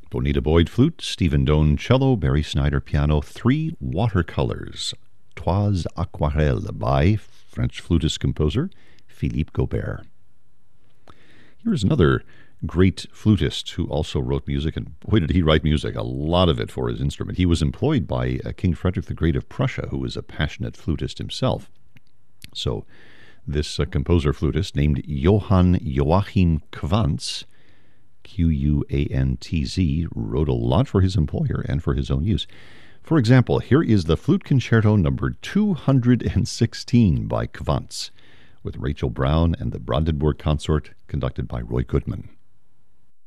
Bonita Boyd flute, Stephen Doane cello, Barry Snyder piano, Three Watercolors, Trois Aquarelles by French flutist-composer Philippe Gaubert. Here's another great flutist who also wrote music, and boy did he write music, a lot of it for his instrument. He was employed by King Frederick the Great of Prussia, who was a passionate flutist himself. So this composer-flutist named Johann Joachim Quantz, Quantz, wrote a lot for his employer and for his own use. For example, here is the Flute Concerto number 216 by Quantz, with Rachel Brown and the Brandenburg Consort, conducted by Roy Goodman.